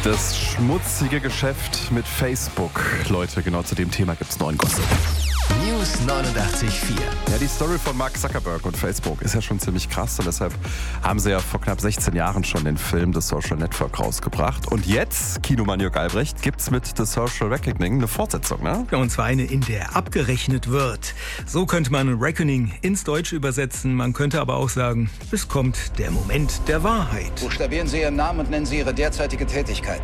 Das schmutzige Geschäft mit Facebook. Leute, genau zu dem Thema gibt's neuen Gossip. News 89.4. Ja, die Story von Mark Zuckerberg und Facebook ist ja schon ziemlich krass und deshalb haben sie ja vor knapp 16 Jahren schon den Film The Social Network rausgebracht. Und jetzt, Kinomann Jörg Albrecht, gibt's mit The Social Reckoning eine Fortsetzung, ne? Ja, und zwar eine, in der abgerechnet wird. So könnte man Reckoning ins Deutsche übersetzen. Man könnte aber auch sagen, es kommt der Moment der Wahrheit. Buchstabieren Sie Ihren Namen und nennen Sie Ihre derzeitige Tätigkeit.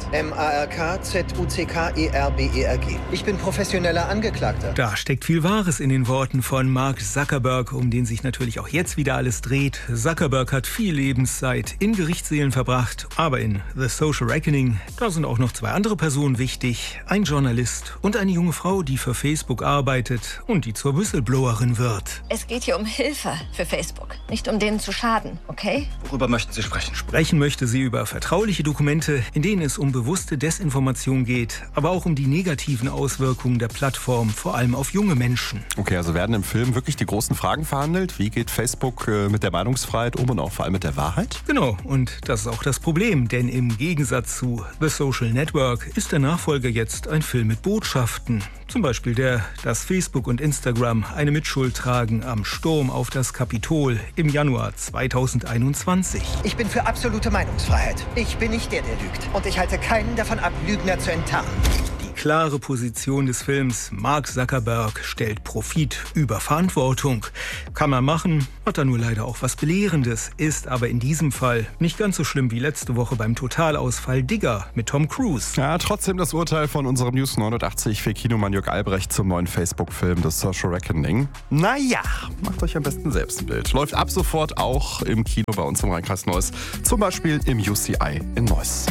MARKZUCKERBERG. Ich bin professioneller Angeklagter. Da steckt viel Wahres in den Worten von Mark Zuckerberg, um den sich natürlich auch jetzt wieder alles dreht. Zuckerberg hat viel Lebenszeit in Gerichtssälen verbracht, aber in The Social Reckoning, da sind auch noch zwei andere Personen wichtig. Ein Journalist und eine junge Frau, die für Facebook arbeitet und die zur Whistleblowerin wird. Es geht hier um Hilfe für Facebook, nicht um denen zu schaden, okay? Worüber möchten Sie sprechen? Sprechen möchte sie über vertrauliche Dokumente, in denen es um bewusste Desinformation geht, aber auch um die negativen Auswirkungen der Plattform, vor allem auf junge Menschen. Okay, also werden im Film wirklich die großen Fragen verhandelt? Wie geht Facebook mit der Meinungsfreiheit um und auch vor allem mit der Wahrheit? Genau, und das ist auch das Problem, denn im Gegensatz zu The Social Network ist der Nachfolger jetzt ein Film mit Botschaften. Zum Beispiel dass Facebook und Instagram eine Mitschuld tragen am Sturm auf das Kapitol im Januar 2021. Ich bin für absolute Meinungsfreiheit. Ich bin nicht der lügt. Und ich halte keinen davon ab, Lügner zu enttarnen. Die klare Position des Films: Mark Zuckerberg stellt Profit über Verantwortung. Kann man machen, hat er nur leider auch was Belehrendes, ist aber in diesem Fall nicht ganz so schlimm wie letzte Woche beim Totalausfall Digger mit Tom Cruise. Ja, trotzdem das Urteil von unserem News 89 für Kinomann Jörg Albrecht zum neuen Facebook-Film The Social Reckoning. Naja, macht euch am besten selbst ein Bild. Läuft ab sofort auch im Kino bei uns im Rheinkreis Neuss, zum Beispiel im UCI in Neuss.